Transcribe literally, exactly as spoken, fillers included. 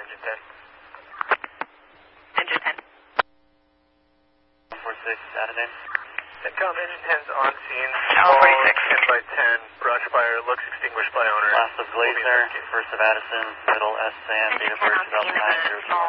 engine ten. Engine ten. four six, data name. Netcom, engine ten's on scene. Tower forty-six. ten by ten, brush fire, looks extinguished by owner. Last of Glazer, first of Addison, middle S Sam, date of birth, Engine ten on scene of a small